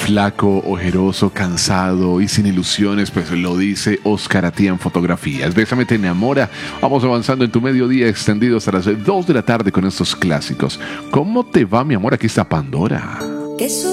flaco, ojeroso, cansado y sin ilusiones, pues lo dice Oscar a ti en fotografías. Bésame te enamora. Vamos avanzando en tu mediodía extendido hasta las 2 de la tarde con estos clásicos. ¿Cómo te va, mi amor? Aquí está Pandora.